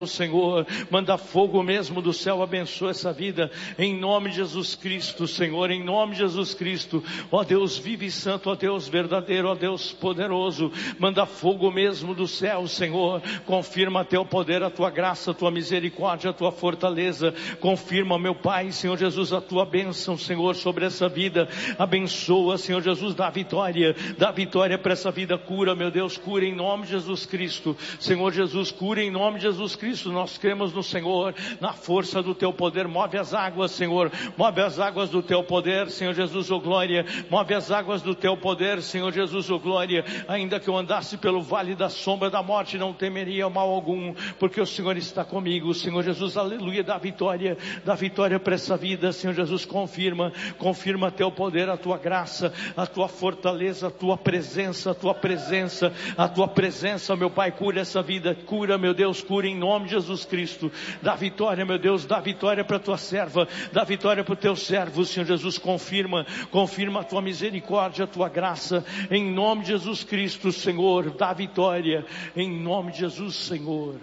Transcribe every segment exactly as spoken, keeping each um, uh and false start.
Senhor, manda fogo mesmo do céu, abençoa essa vida, em nome de Jesus Cristo, Senhor, em nome de Jesus Cristo, ó Deus vivo e santo, ó Deus verdadeiro, ó Deus poderoso, manda fogo mesmo do céu, Senhor, confirma teu poder, a tua graça, a tua misericórdia, a tua fortaleza, confirma, meu Pai, Senhor Jesus, a tua bênção, Senhor, sobre essa vida, abençoa, Senhor Jesus, dá vitória, dá vitória para essa vida, cura, meu Deus, cura em nome de Jesus Cristo, Senhor Jesus, cura em nome de Jesus Cristo. Nós cremos no Senhor, na força do teu poder, move as águas, Senhor, move as águas do teu poder, Senhor Jesus, oh glória, move as águas do teu poder, Senhor Jesus, oh glória, ainda que eu andasse pelo vale da sombra da morte, não temeria mal algum, porque o Senhor está comigo, Senhor Jesus, aleluia, dá vitória, dá vitória para essa vida, Senhor Jesus, confirma, confirma teu poder, a tua graça, a tua fortaleza, a tua presença, a tua presença, a tua presença, meu Pai, cura essa vida, cura, meu Deus, cura em nome de Jesus Cristo, dá vitória, meu Deus, dá vitória para a tua serva, dá vitória para o teu servo, Senhor Jesus, confirma, confirma a tua misericórdia, a tua graça, em nome de Jesus Cristo, Senhor, dá vitória, em nome de Jesus, Senhor.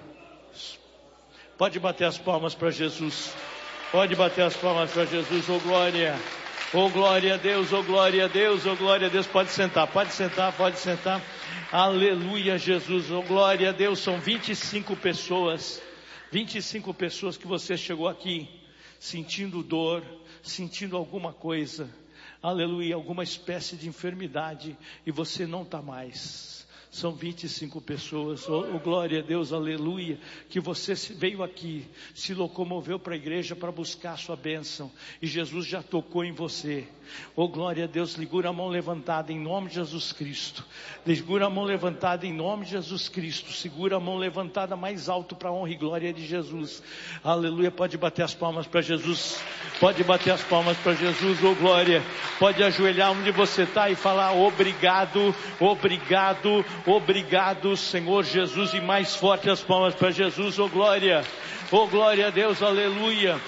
Pode bater as palmas para Jesus, pode bater as palmas para Jesus, oh glória, oh glória a Deus, oh glória a Deus, oh glória a Deus, pode sentar, pode sentar, pode sentar. Aleluia, Jesus, oh glória a Deus, são vinte e cinco pessoas, vinte e cinco pessoas que você chegou aqui, sentindo dor, sentindo alguma coisa, aleluia, alguma espécie de enfermidade, e você não está mais. São vinte e cinco pessoas, oh, oh glória a Deus, aleluia, que você veio aqui, se locomoveu para a igreja para buscar a sua bênção, e Jesus já tocou em você, oh glória a Deus, segura a mão levantada em nome de Jesus Cristo, segura a mão levantada em nome de Jesus Cristo, segura a mão levantada mais alto para a honra e glória de Jesus, aleluia, pode bater as palmas para Jesus, pode bater as palmas para Jesus, oh glória, pode ajoelhar onde você está e falar obrigado, obrigado, obrigado Senhor Jesus, e mais forte as palmas para Jesus, oh glória, oh glória a Deus, aleluia,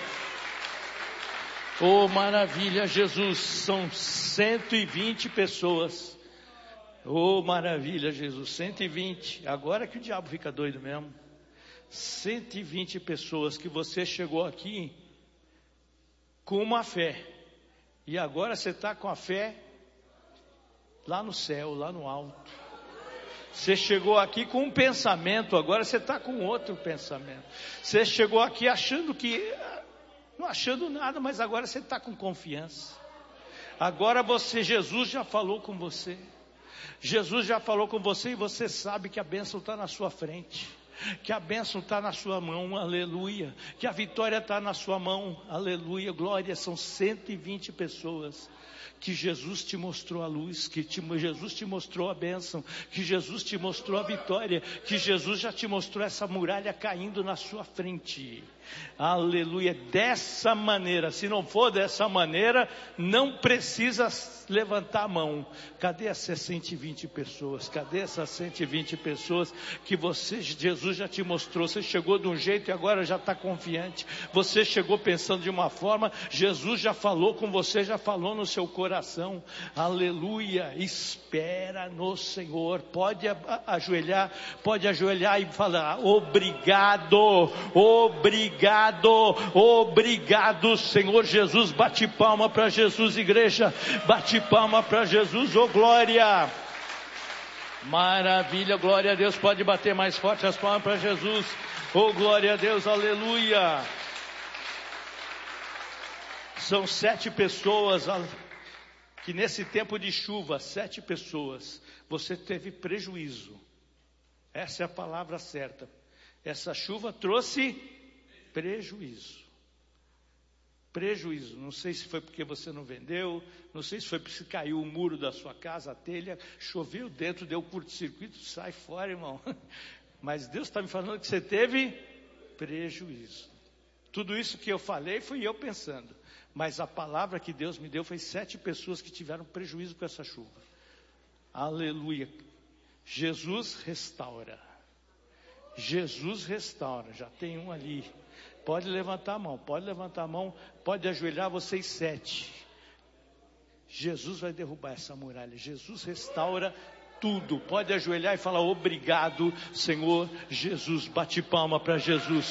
oh maravilha Jesus, são cento e vinte pessoas, oh maravilha Jesus, cento e vinte, agora que o diabo fica doido mesmo, cento e vinte pessoas que você chegou aqui com uma fé, e agora você está com a fé lá no céu, lá no alto. Você chegou aqui com um pensamento, agora você está com outro pensamento. Você chegou aqui achando que, não achando nada, mas agora você está com confiança. Agora você, Jesus já falou com você. Jesus já falou com você e você sabe que a bênção está na sua frente. Que a bênção está na sua mão, aleluia. Que a vitória está na sua mão, aleluia, glória. São cento e vinte pessoas que Jesus te mostrou a luz, que te, Jesus te mostrou a bênção, que Jesus te mostrou a vitória, que Jesus já te mostrou essa muralha caindo na sua frente. Aleluia, dessa maneira, se não for dessa maneira, não precisa levantar a mão. Cadê essas cento e vinte pessoas? Cadê essas cento e vinte pessoas que você, Jesus já te mostrou? Você chegou de um jeito e agora já está confiante. Você chegou pensando de uma forma, Jesus já falou com você, já falou no seu coração. Aleluia, espera no Senhor. Pode ajoelhar, pode ajoelhar e falar, obrigado, obrigado. Obrigado, obrigado Senhor Jesus, bate palma para Jesus igreja, bate palma para Jesus, oh glória, maravilha, glória a Deus, pode bater mais forte as palmas para Jesus, oh glória a Deus, aleluia. São sete pessoas que nesse tempo de chuva, sete pessoas, você teve prejuízo, essa é a palavra certa, essa chuva trouxe prejuízo, prejuízo, não sei se foi porque você não vendeu, não sei se foi porque caiu o muro da sua casa, a telha, choveu dentro, deu curto-circuito, sai fora irmão, mas Deus está me falando que você teve prejuízo, tudo isso que eu falei fui eu pensando, mas a palavra que Deus me deu foi sete pessoas que tiveram prejuízo com essa chuva, aleluia, Jesus restaura, Jesus restaura, já tem um ali, pode levantar a mão, pode levantar a mão, pode ajoelhar vocês sete, Jesus vai derrubar essa muralha, Jesus restaura tudo. Pode ajoelhar e falar obrigado, Senhor Jesus. Bate palma para Jesus.